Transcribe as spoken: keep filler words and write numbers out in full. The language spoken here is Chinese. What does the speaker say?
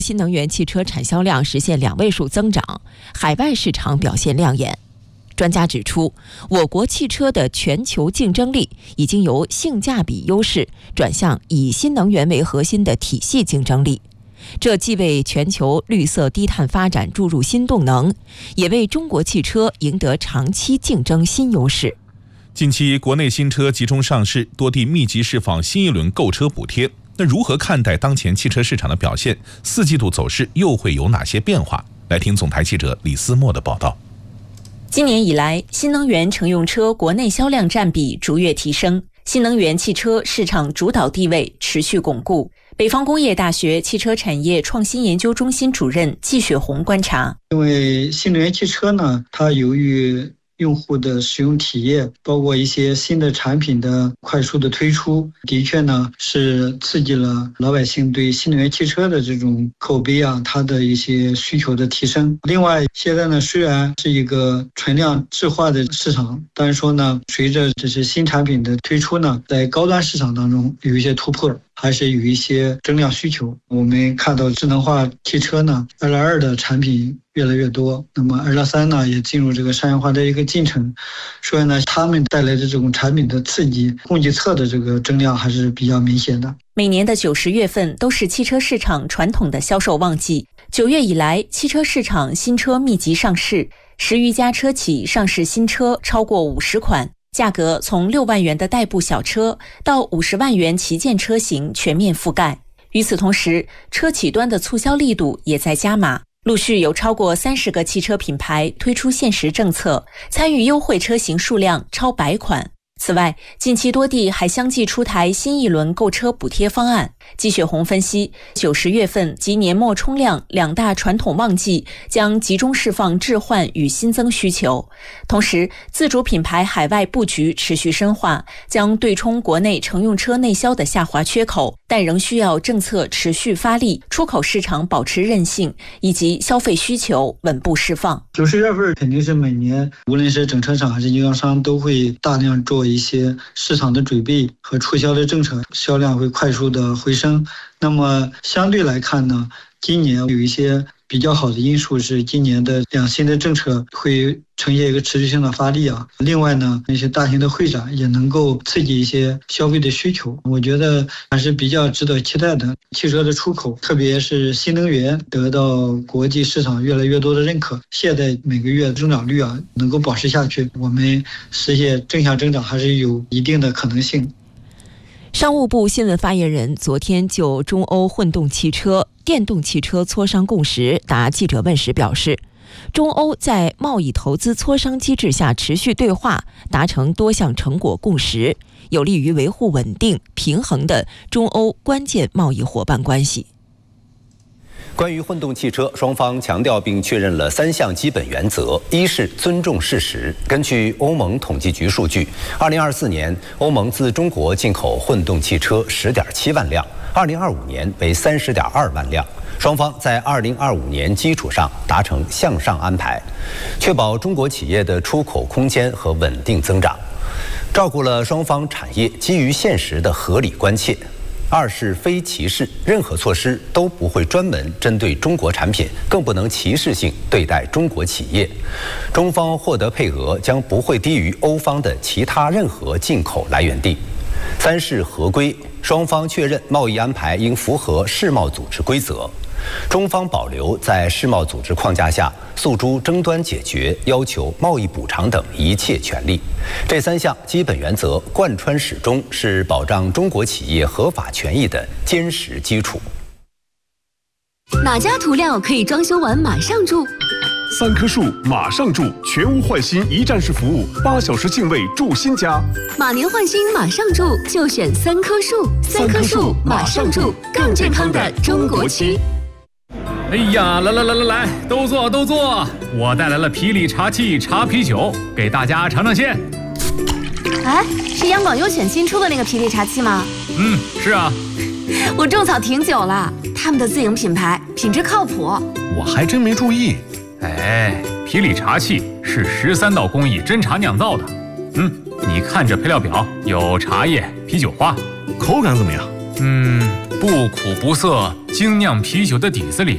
新能源汽车产销量实现两位数增长，海外市场表现亮眼。专家指出，我国汽车的全球竞争力已经由性价比优势转向以新能源为核心的体系竞争力，这既为全球绿色低碳发展注入新动能，也为中国汽车赢得长期竞争新优势。 近期国内新车集中上市，多地密集释放新一轮购车补贴。那如何看待当前汽车市场的表现？四季度走势又会有哪些变化？来听总台记者李思墨的报道。 今年以来，新能源乘用车国内销量占比逐月提升，新能源汽车市场主导地位持续巩固。北方工业大学汽车产业创新研究中心主任季雪红观察， 因为新能源汽车呢，它由于用户的使用体验，包括一些新的产品的快速的推出，的确呢是刺激了老百姓对新能源汽车的这种口碑啊，它的一些需求的提升。另外，现在呢虽然是一个存量置换的市场，但是说呢，随着这些新产品的推出呢，在高端市场当中有一些突破，还是有一些增量需求。我们看到智能化汽车呢，二点二的产品越来越多，那么二点三呢也进入这个商业化的一个进程，所以呢，他们带来的这种产品的刺激，供给侧的这个增量还是比较明显的。 每年的九十月份都是汽车市场传统的销售旺季，九月以来，汽车市场新车密集上市，十余家车企上市新车超过五十款。价格从六万元的代步小车到五十万元旗舰车型全面覆盖。与此同时，车企端的促销力度也在加码，陆续有超过三十个汽车品牌推出限时政策，参与优惠车型数量超百款。此外，近期多地还相继出台新一轮购车补贴方案。季雪红分析，九十月份及年末冲量两大传统旺季将集中释放置换与新增需求，同时自主品牌海外布局持续深化，将对冲国内乘用车内销的下滑缺口，但仍需要政策持续发力，出口市场保持韧性，以及消费需求稳步释放。 九十月份肯定是每年无论是整车厂还是经销商都会大量做一些市场的准备和促销的政策，销量会快速的回升。那么相对来看呢，今年有一些比较好的因素是今年的两新的政策会呈现一个持续性的发力啊。另外呢，那些大型的会展也能够刺激一些消费的需求，我觉得还是比较值得期待的。汽车的出口，特别是新能源得到国际市场越来越多的认可，现在每个月增长率啊能够保持下去，我们实现正向增长还是有一定的可能性。 商务部新闻发言人昨天就中欧混动汽车、电动汽车磋商共识答记者问时表示，中欧在贸易投资磋商机制下持续对话，达成多项成果共识，有利于维护稳定、平衡的中欧关键贸易伙伴关系。 关于混动汽车，双方强调并确认了三项基本原则：一是尊重事实。根据欧盟统计局数据，二零二四年欧盟自中国进口混动汽车十点七万辆，二零二五年为三十点二万辆。双方在二零二五年基础上达成向上安排，确保中国企业的出口空间和稳定增长，照顾了双方产业基于现实的合理关切。二是非歧视，任何措施都不会专门针对中国产品，更不能歧视性对待中国企业。中方获得配额将不会低于欧方的其他任何进口来源地。三是合规，双方确认贸易安排应符合世贸组织规则。中方保留在世贸组织框架下诉诸争端解决、要求贸易补偿等一切权利。这三项基本原则贯穿始终，是保障中国企业合法权益的坚实基础。 哪家涂料可以装修完马上住？ 三棵树马上住，全屋换新一站式服务，八小时净位住新家。 马年换新马上住，就选三棵树。三棵树马上住，更健康的中国漆。 哎呀，来来来来来，都坐都坐！我带来了皮里茶气茶啤酒，给大家尝尝鲜。 哎，是央广优选新出的那个皮里茶气吗？ 嗯，是啊。 我种草挺久了，他们的自营品牌，品质靠谱。 我还真没注意。 哎，皮里茶气是十三道工艺真茶酿造的。嗯，你看这配料表，有茶叶、啤酒花， 口感怎么样？ 嗯，不苦不涩，精酿啤酒的底子里